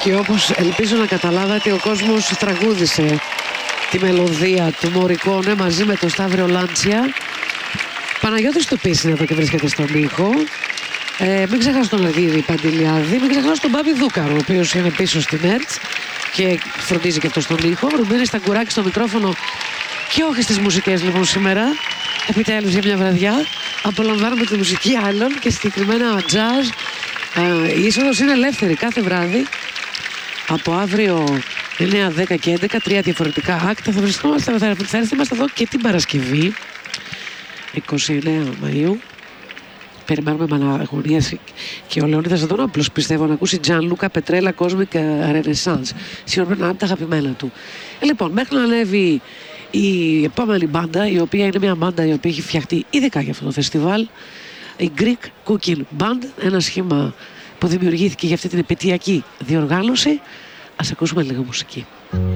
Και όπως ελπίζω να καταλάβατε, ο κόσμος τραγούδισε τη μελωδία του Μωρικόνε μαζί με τον Σταύρο Λάντσια. Παναγιώτης Τοπής είναι εδώ και βρίσκεται στον ήχο. Μην ξεχάσω τον Αργύρη Παντηλιάδη, μην ξεχάσω τον Μπάμπη Δούκαρο, ο οποίος είναι πίσω στη Μέρτς και φροντίζει και αυτό στον ήχο. Ρουμπίνη Σταγκουράκη στο μικρόφωνο και όχι στις μουσικές λοιπόν σήμερα. Επιτέλους για μια βραδιά απολαμβάνουμε τη μουσική άλλων και συγκεκριμένα jazz. Η είσοδος είναι ελεύθερη κάθε βράδυ. Από αύριο 9, 10 και 11, 3 διαφορετικά άκτα. Θα είμαστε εδώ και την Παρασκευή 29 Μαΐου. Περιμένουμε με αναγωνία και ο Λεωνίδας Αδωνόπουλος πιστεύω να ακούσει Τζαν Λούκα Πετρέλα Cosmic Renaissance. Σίγουρα να είναι τα αγαπημένα του. Λοιπόν, μέχρι να ανέβει η επόμενη μπάντα, η οποία είναι μια μπάντα η οποία έχει φτιαχτεί ειδικά για αυτό το φεστιβάλ, η Greek Cooking Band, ένα σχήμα που δημιουργήθηκε για αυτή την επαιτειακή διοργάνωση. Ας ακούσουμε λίγο μουσική.